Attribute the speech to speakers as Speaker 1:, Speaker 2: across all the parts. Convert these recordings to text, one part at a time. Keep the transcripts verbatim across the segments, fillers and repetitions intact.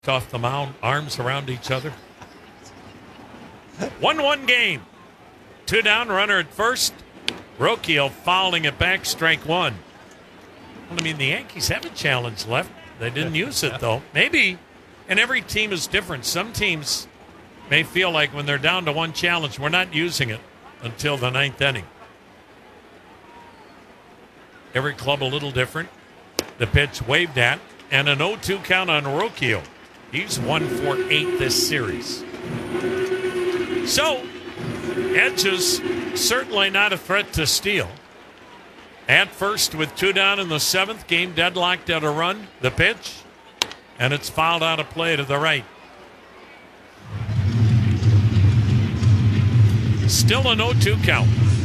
Speaker 1: off the mound, arms around each other. one one game. Two down, runner at first. Rocchio fouling it back, strike one. Well, I mean, the Yankees have a challenge left. They didn't use it, though. Maybe, and every team is different. Some teams may feel like when they're down to one challenge, we're not using it until the ninth inning. Every club a little different. The pitch waved at, and an oh two count on Rocchio. He's one for eight this series. So, Edges certainly not a threat to steal. At first with two down in the seventh, game deadlocked at a run. The pitch, and it's fouled out of play to the right. Still an oh two count.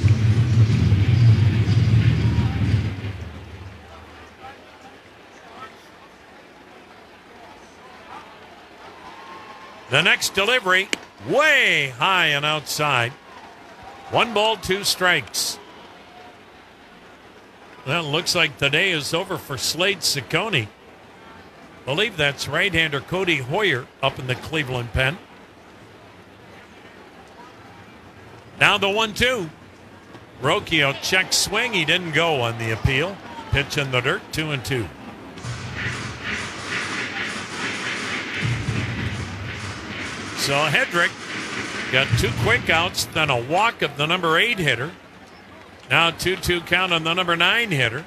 Speaker 1: The next delivery, way high and outside. One ball, two strikes. Well, it looks like the day is over for Slade Ciccone. Believe that's right-hander Cody Hoyer up in the Cleveland pen. Now the one two. Rocchio check swing. He didn't go on the appeal. Pitch in the dirt, two and two. So Hedrick got two quick outs, then a walk of the number eight hitter. Now two two count on the number nine hitter.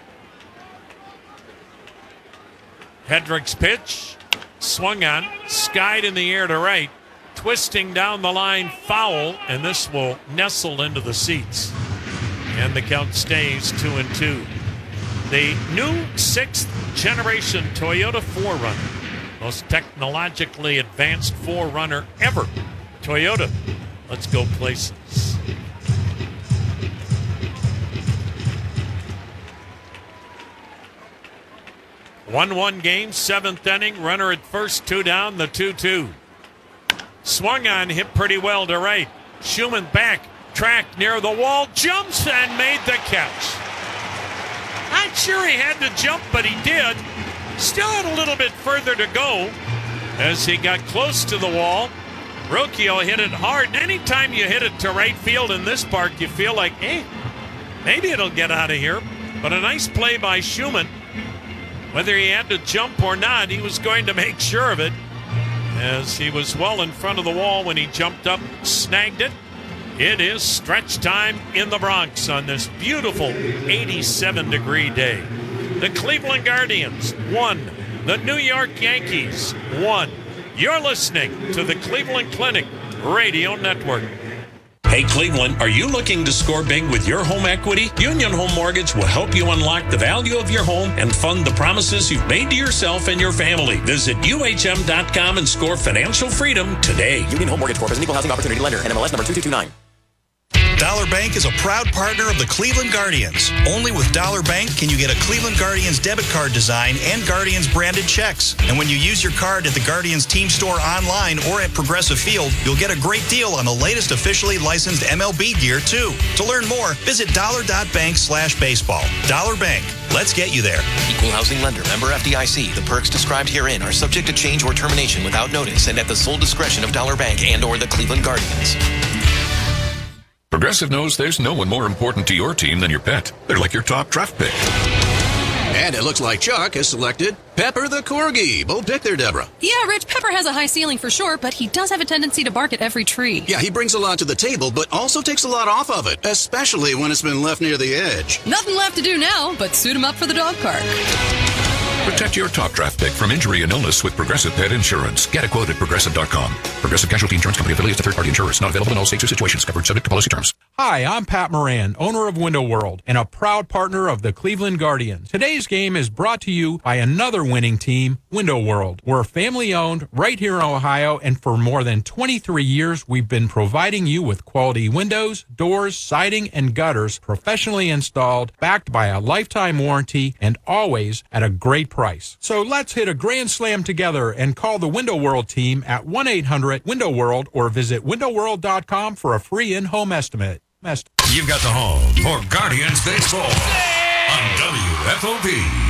Speaker 1: Hedrick's pitch, swung on, skied in the air to right, twisting down the line, foul, and this will nestle into the seats. And the count stays two and two. The new sixth generation Toyota four runner. Most technologically advanced four runner ever. Toyota. Let's go places. one one game, seventh inning. Runner at first, two down, the two two. Swung on, hit pretty well to right. Schumann back, track near the wall, jumps and made the catch. Not sure he had to jump, but he did. Still had a little bit further to go as he got close to the wall. Rocchio hit it hard. And anytime you hit it to right field in this park, you feel like, hey, maybe it'll get out of here. But a nice play by Schumann. Whether he had to jump or not, he was going to make sure of it as he was well in front of the wall when he jumped up, snagged it. It is stretch time in the Bronx on this beautiful eighty-seven degree day. The Cleveland Guardians won. The New York Yankees won. You're listening to the Cleveland Clinic Radio Network. Hey Cleveland, are you looking to score big with your home equity? Union Home Mortgage will help you unlock the value of your home and fund the promises you've made to yourself and your family. Visit U H M dot com and score financial freedom today.
Speaker 2: Union Home Mortgage Corp is an equal housing opportunity lender. N M L S number two two two nine.
Speaker 3: Dollar Bank is a proud partner of the Cleveland Guardians. Only with Dollar Bank can you get a Cleveland Guardians debit card design and Guardians branded checks. And when you use your card at the Guardians team store online or at Progressive Field, you'll get a great deal on the latest officially licensed M L B gear, too. To learn more, visit dollar.bank slash baseball. Dollar Bank. Let's get you there.
Speaker 2: Equal housing lender. Member F D I C. The perks described herein are subject to change or termination without notice and at the sole discretion of Dollar Bank and or the Cleveland Guardians.
Speaker 4: Progressive knows there's no one more important to your team than your pet. They're like your top draft pick.
Speaker 5: And it looks like Chuck has selected Pepper the Corgi. Bold pick there, Deborah.
Speaker 6: Yeah, Rich, Pepper has a high ceiling for sure, but he does have a tendency to bark at every tree.
Speaker 5: Yeah, he brings a lot to the table, but also takes a lot off of it, especially when it's been left near the edge.
Speaker 6: Nothing left to do now but suit him up for the dog park.
Speaker 4: Protect your top draft pick from injury and illness with Progressive Pet Insurance. Get a quote at Progressive dot com. Progressive Casualty Insurance Company affiliates to third-party insurers. Not available in all states or situations. Covered subject to policy terms.
Speaker 7: Hi, I'm Pat Moran, owner of Window World and a proud partner of the Cleveland Guardians. Today's game is brought to you by another winning team, Window World. We're family-owned right here in Ohio, and for more than twenty-three years, we've been providing you with quality windows, doors, siding, and gutters professionally installed, backed by a lifetime warranty, and always at a great price. So let's hit a grand slam together and call the Window World team at one eight hundred window world or visit window world dot com for a free in-home estimate.
Speaker 8: You've got the home for Guardians Baseball on W F O P.